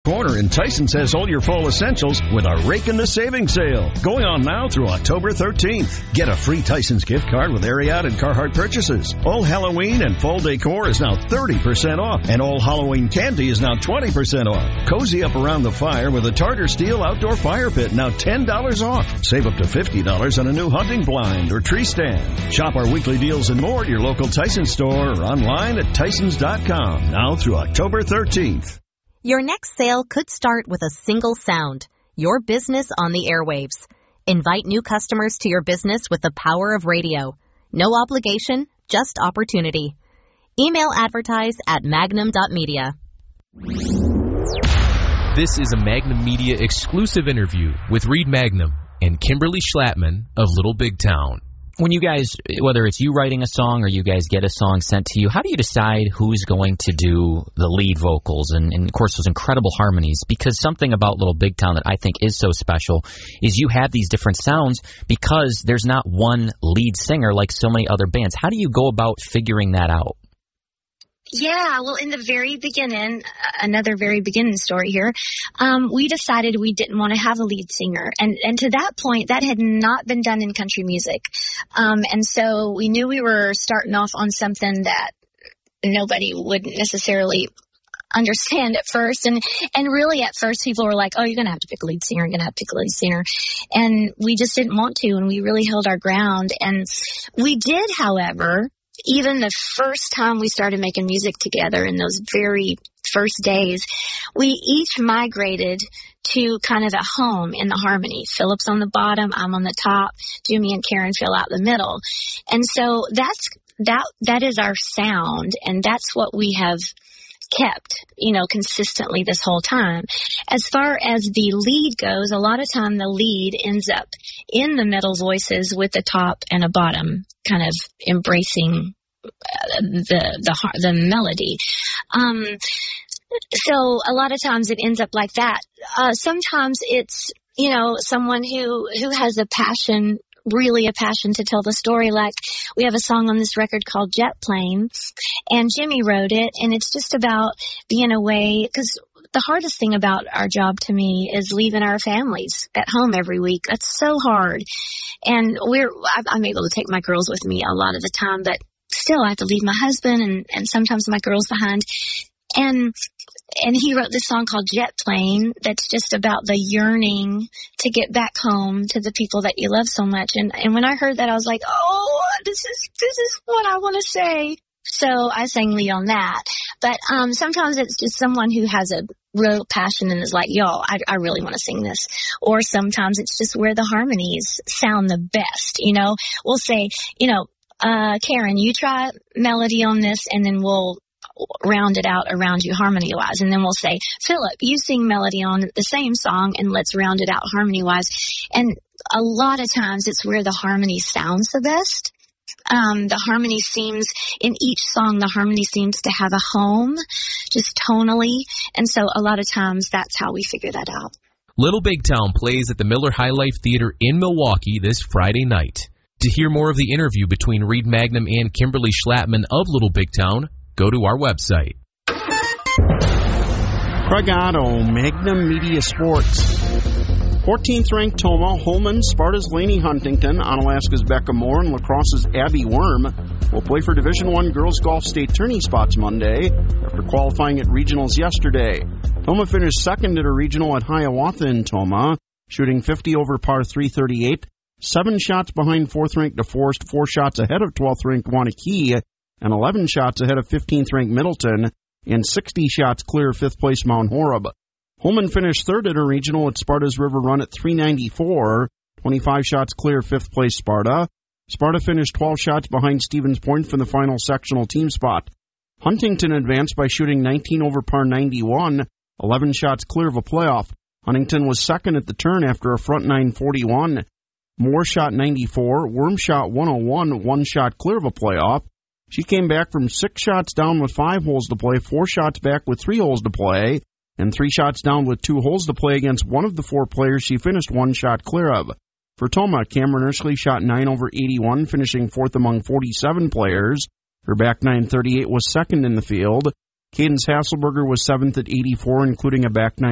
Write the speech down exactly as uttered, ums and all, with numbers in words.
Corner and Tyson's has all your fall essentials with a rake in the savings sale. Going on now through October thirteenth. Get a free Tyson's gift card with Ariat and Carhartt purchases. All Halloween and fall decor is now thirty percent off, and all Halloween candy is now twenty percent off. Cozy up around the fire with a Tartar Steel outdoor fire pit, now ten dollars off. Save up to fifty dollars on a new hunting blind or tree stand. Shop our weekly deals and more at your local Tyson store or online at tysons dot com. Now through October thirteenth. Your next sale could start with a single sound, your business on the airwaves. Invite new customers to your business with the power of radio. No obligation, just opportunity. Email advertise at magnum dot media. This is a Magnum Media exclusive interview with Reed Magnum and Kimberly Schlattman of Little Big Town. When you guys, whether it's you writing a song or you guys get a song sent to you, how do you decide who's going to do the lead vocals and, and of course, those incredible harmonies? Because something about Little Big Town that I think is so special is you have these different sounds because there's not one lead singer like so many other bands. How do you go about figuring that out? Yeah, well, in the very beginning, another very beginning story here, um, we decided we didn't want to have a lead singer. And, and to that point, that had not been done in country music. Um, and so we knew we were starting off on something that nobody would necessarily understand at first. And, and really at first people were like, oh, you're going to have to pick a lead singer. You're going to have to pick a lead singer. And we just didn't want to. And we really held our ground. And we did, however, even the first time we started making music together in those very first days, we each migrated to kind of a home in the harmony. Philip's on the bottom, I'm on the top, Jimmy and Karen fill out the middle. And so that's, that, that is our sound, and that's what we have kept, you know, consistently this whole time. As far as the lead goes, a lot of time the lead ends up in the middle voices with the top and a bottom kind of embracing the the the melody. Um, so a lot of times it ends up like that. Uh, sometimes it's, you know, someone who who has a passion, really a passion to tell the story. Like we have a song on this record called Jet Plane, and Jimmy wrote it, and it's just about being away, because the hardest thing about our job to me is leaving our families at home every week. That's so hard. And we're, I'm able to take my girls with me a lot of the time, but still I have to leave my husband and, and sometimes my girls behind. And, and he wrote this song called Jet Plane that's just about the yearning to get back home to the people that you love so much. And, and when I heard that, I was like, oh, this is, this is what I want to say. So I sang lead on that. But um sometimes it's just someone who has a real passion and is like, yo, I, I really want to sing this. Or sometimes it's just where the harmonies sound the best. You know, we'll say, you know, uh Karen, you try melody on this, and then we'll round it out around you harmony-wise. And then we'll say, Philip, you sing melody on the same song, and let's round it out harmony-wise. And a lot of times it's where the harmony sounds the best. Um, the harmony seems, in each song, the harmony seems to have a home, just tonally. And so a lot of times that's how we figure that out. Little Big Town plays at the Miller High Life Theater in Milwaukee this Friday night. To hear more of the interview between Reed Magnum and Kimberly Schlattman of Little Big Town, go to our website. Craig Otto, Magnum Media Sports. fourteenth ranked Toma, Holman, Sparta's Laney Huntington, Onalaska's Becca Moore, and La Crosse's Abby Worm will play for Division One Girls Golf State Tourney spots Monday after qualifying at regionals yesterday. Toma finished second at a regional at Hiawatha in Toma, shooting fifty over par three thirty-eight, seven shots behind fourth ranked DeForest, four shots ahead of twelfth ranked Waunakee, and eleven shots ahead of fifteenth ranked Middleton, and sixty shots clear of fifth place Mount Horeb. Holman finished third at a regional at Sparta's River Run at three ninety-four, twenty-five shots clear of fifth place Sparta. Sparta finished twelve shots behind Stevens Point for the final sectional team spot. Huntington advanced by shooting nineteen over par ninety-one, eleven shots clear of a playoff. Huntington was second at the turn after a front nine forty-one. Moore shot ninety-four, Worm shot one oh one, one shot clear of a playoff. She came back from six shots down with five holes to play, four shots back with three holes to play, and three shots down with two holes to play against one of the four players she finished one shot clear of. For Toma, Cameron Ursley shot nine over eighty-one, finishing fourth among forty-seven players. Her back nine thirty-eight was second in the field. Cadence Hasselberger was seventh at eighty-four, including a back nine